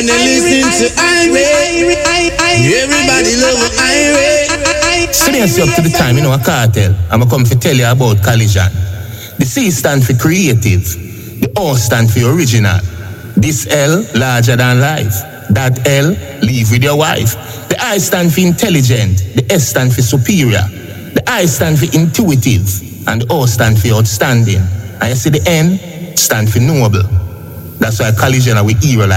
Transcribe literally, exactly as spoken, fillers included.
When you listen to Irie, everybody love Irie. Seriously, up to the time, you know, a cartel. I'm going to come to tell you about collision. The C stand for creative. The O stand for original. This L, larger than life. That L, live with your wife. The I stand for intelligent. The S stand for superior. The I stand for intuitive. And the O stand for outstanding. And you see the N stand for noble. That's why collision are with hero like